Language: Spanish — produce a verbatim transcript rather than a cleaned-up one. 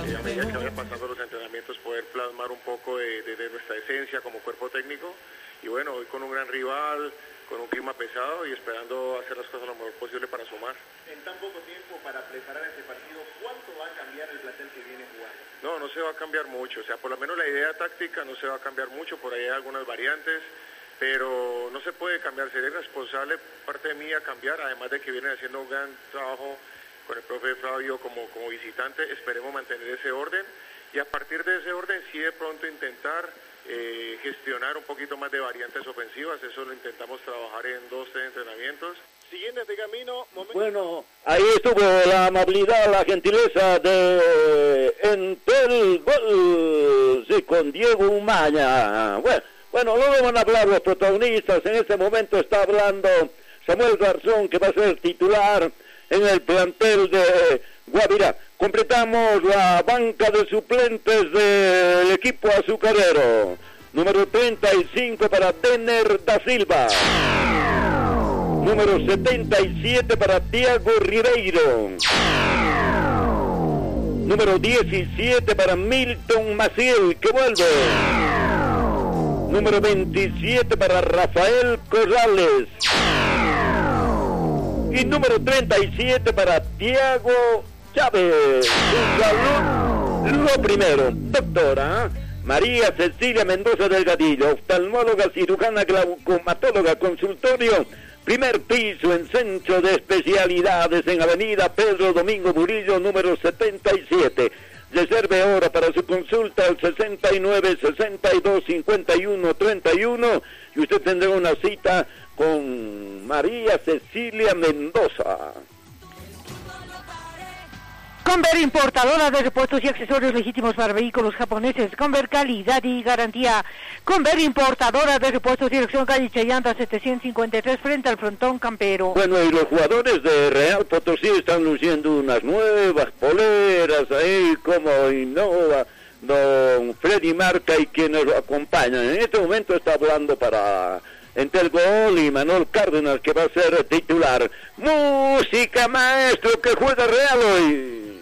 eh, a medida que vayan pasando los entrenamientos, poder plasmar un poco de, de, de nuestra esencia como cuerpo técnico. Y bueno, hoy con un gran rival, con un clima pesado y esperando hacer las cosas lo mejor posible para sumar. En tan poco tiempo para preparar ese partido, ¿cuánto va a cambiar el plantel que viene jugando? No, no se va a cambiar mucho, o sea, por lo menos la idea táctica no se va a cambiar mucho, por ahí hay algunas variantes, pero no se puede cambiar, sería irresponsable parte mía cambiar, además de que vienen haciendo un gran trabajo con el profe Flavio como, como visitante, esperemos mantener ese orden y a partir de ese orden sí de pronto intentar eh, gestionar un poquito más de variantes ofensivas, eso lo intentamos trabajar en dos, tres entrenamientos. Siguiente de camino, momento. Bueno, ahí estuvo la amabilidad, la gentileza de Entel Gol, sí, con Diego Umaña. Bueno, bueno, luego van a hablar los protagonistas, en este momento está hablando Samuel Garzón, que va a ser titular en el plantel de Guavirá. Completamos la banca de suplentes del equipo azucarero. Número treinta y cinco para Denner da Silva. Número setenta y siete para Thiago Ribeiro. Número diecisiete para Milton Maciel, que vuelve. Número veintisiete para Rafael Corrales. Y número treinta y siete para Thiago Chávez. Su salud, lo primero. Doctora María Cecilia Mendoza Delgadillo, oftalmóloga, cirujana, glaucomatóloga, consultorio, primer piso en Centro de Especialidades en Avenida Pedro Domingo Murillo, número setenta y siete. Reserve ahora para su consulta al sesenta y nueve, sesenta y dos, cincuenta y uno, treinta y uno y usted tendrá una cita con María Cecilia Mendoza. Conver, importadora de repuestos y accesorios legítimos para vehículos japoneses. Conver, calidad y garantía. Conver, importadora de repuestos, dirección calle Chayanta setecientos cincuenta y tres, frente al frontón campero. Bueno, y los jugadores de Real Potosí están luciendo unas nuevas poleras ahí, como innova don Freddy Marca y quienes lo acompañan. En este momento está hablando para Entel Gol y Manuel Cárdenas, que va a ser titular. Música, maestro, que juega Real hoy.